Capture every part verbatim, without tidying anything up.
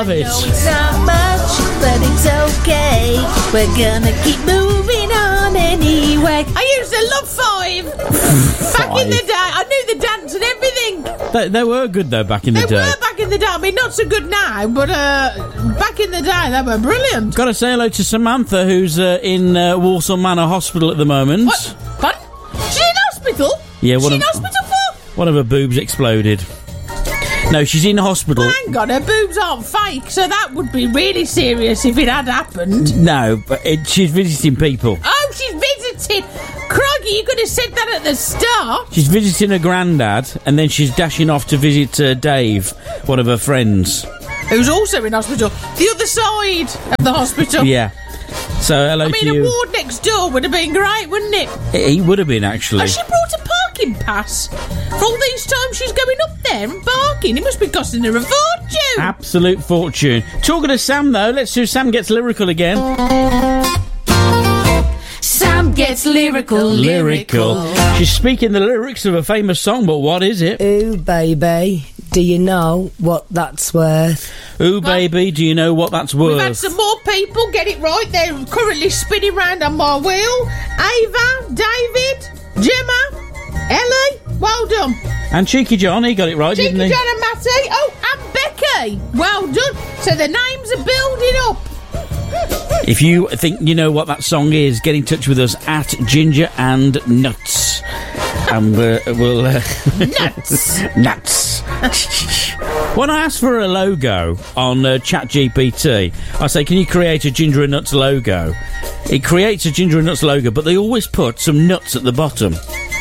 love it. No, it's not much, but it's okay. We're gonna keep moving on anyway. I used to love Five. Back Five. in the day, I knew the dance and everything. They, they were good, though, back in the They day. were back in the day. I mean, not so good now, but uh, back in the day, they were brilliant. Got to say hello to Samantha, who's uh, in uh, Walsall Manor Hospital at the moment. What? Pardon? She's in hospital? Yeah, She's one in of- hospital for? One of her boobs exploded. No, she's in hospital. Hang on, her boobs aren't fake, so that would be really serious if it had happened. No, but it, she's visiting people. Oh, she's visiting. Crikey, you could have said that at the start. She's visiting her granddad, and then she's dashing off to visit uh, Dave, one of her friends. Who's also in hospital. The other side of the hospital. Yeah. So, hello I mean, to a you. ward next door would have been great, wouldn't it? He would have been, actually. Oh, she brought a parking pass. For all these times she's going up there and parking, it must be costing her a fortune. Absolute fortune. Talking to Sam, though, let's see if Sam gets lyrical again. Sam gets lyrical, lyrical. She's speaking the lyrics of a famous song, but what is it? Ooh, baby, do you know what that's worth? Ooh, baby, do you know what that's worth? We've had some more people get it right. They're currently spinning round on my wheel. Ava, David, Gemma, Ellie, well done. And Cheeky John, he got it right, Cheeky didn't he? John and Matty. Oh, and Becky. Well done. So the names are building up. If you think you know what that song is, get in touch with us at Ginger and Nuts. And uh, we'll... Uh, Nuts. Nuts. When I ask for a logo on uh, ChatGPT, I say, can you create a Ginger and Nuts logo? It creates a Ginger and Nuts logo, but they always put some nuts at the bottom.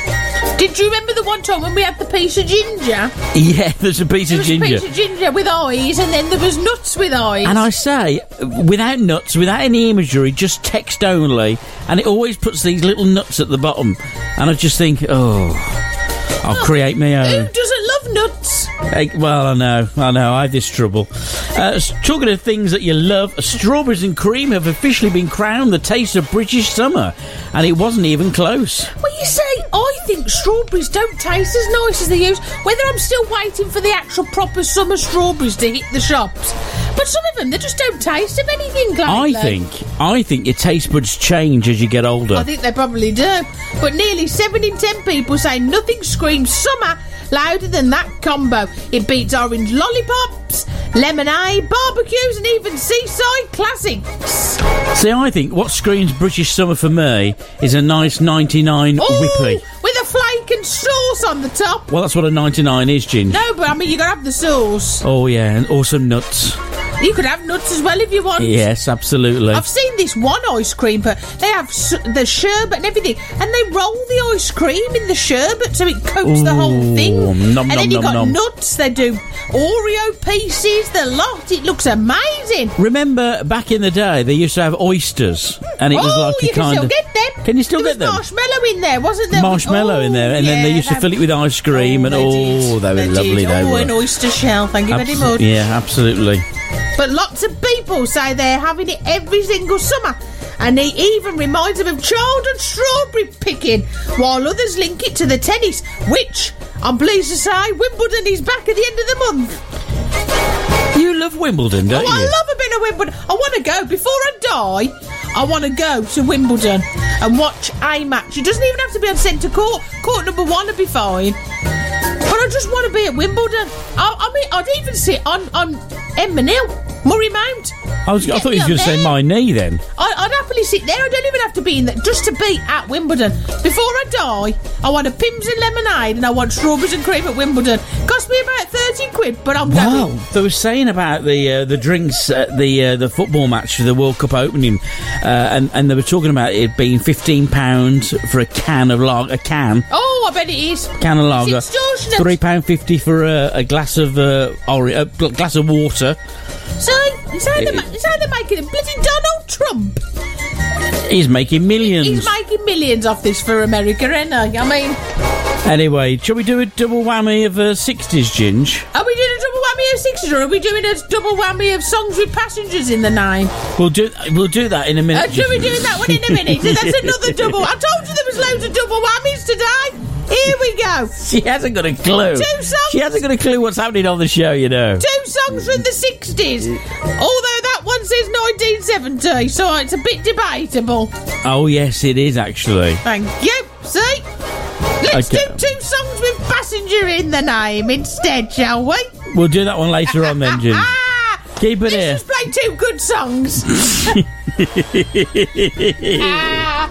Did you remember the one time when we had the piece of ginger? Yeah, there's a piece There of was ginger. a piece of ginger with eyes, and then there was nuts with eyes. And I say, without nuts, without any imagery, just text only, and it always puts these little nuts at the bottom. And I just think, oh, I'll Oh, create my Who own. doesn't love nuts? Hey, well, I know, I know, I have this trouble. Uh, s- talking of things that you love, strawberries and cream have officially been crowned the taste of British summer, and it wasn't even close. Well, you see, I think strawberries don't taste as nice as they used. Whether I'm still waiting for the actual proper summer strawberries to hit the shops, but some of them, they just don't taste of anything I lately. think, I think your taste buds change as you get older. I think they probably do. But nearly seven in ten people say nothing screams summer louder than that combo. It beats orange lollipops, lemonade, barbecues, and even seaside classics. See, I think what screams British summer for me is a nice ninety-nine Ooh, Whippy. with a flake and sauce on the top. Well, that's what a ninety-nine is, Ginger. No, but I mean, you gotta have the sauce. Oh, yeah, and awesome nuts. You could have nuts as well if you want. Yes, absolutely. I've seen this one ice cream, but they have s- the sherbet and everything, and they roll the ice cream in the sherbet so it coats the whole Ooh, thing. nom, and then nom, you've nom, got nom. nuts. They do Oreo pieces, the lot. It looks amazing. Remember, back in the day, they used to have oysters, and it was oh, like a you can kind still of... get them. Can you still there get them? was marshmallow in there, wasn't there? Marshmallow oh, in there, and then they yeah, used to fill it with ice cream, oh, and they oh, did. they were They lovely. did. They oh, were. an oyster shell. Thank you very Abso- much. Yeah, absolutely. But lots of people say they're having it every single summer. And it even reminds them of childhood strawberry picking, while others link it to the tennis, which, I'm pleased to say, Wimbledon is back at the end of the month. You love Wimbledon, don't Oh, I you? love a bit of Wimbledon. I want to go, before I die, I want to go to Wimbledon and watch a match. It doesn't even have to be on centre court. Court number one would be fine. But I just want to be at Wimbledon. I, I mean, I'd even sit on, on Emmenhill, Murray Mount. I, was, I Get thought me you were up going to say there. my knee then. I, I'd happily sit there. I don't even have to be in there. Just to be at Wimbledon. Before I die, I want a Pims and lemonade and I want strawberries and cream at Wimbledon. Cost me about thirty quid, but I'm Wow, going. they were saying about the uh, the drinks at the uh, the football match for the World Cup opening, uh, and and they were talking about it being fifteen pounds for a can of lager, a can, Oh, I bet it is. can of lager, It's extortionate. three pound fifty for a, a glass of uh, ori- a gl- glass of water. So, it's how, they're, ma- it's how they're making it. Bloody Donald Trump. He's making millions. He's making millions off this for America, isn't he? I mean, Anyway, shall we do a double whammy of uh, sixties, Ginge? are we doing a double whammy of sixties or are we doing a double whammy of songs with passengers in the name? We'll do we'll do that in a minute. Uh, should we do that one in a minute? That's another double. I told you there was loads of double whammies today. Here we go. She hasn't got a clue. Two songs. She hasn't got a clue what's happening on the show, you know. Two songs from the sixties. Although that one says nineteen seventy, so it's a bit debatable. Oh, yes, it is, actually. Thank you. See? Let's Okay. do two songs with Passenger in the name instead, shall we? We'll do that one later on then, Ginger. Ah! Keep it Let's here. just play two good songs. ah.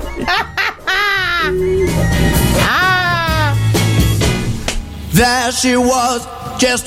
ah. There she was, just